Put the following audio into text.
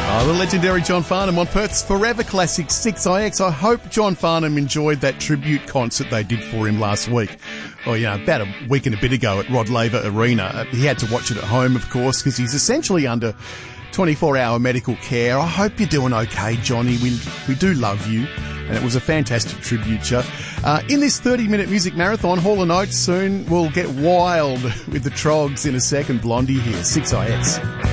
The legendary John Farnham on Perth's forever classic 6IX. I hope John Farnham enjoyed that tribute concert they did for him last week. Oh, about a week and a bit ago at Rod Laver Arena. He had to watch it at home, of course, because he's essentially under 24-hour medical care. I hope you're doing okay, Johnny. We do love you. And it was a fantastic tribute show. In this 30-minute music marathon, Hall & Oates soon will get wild with the Trogs in a second. Blondie here, 6IX.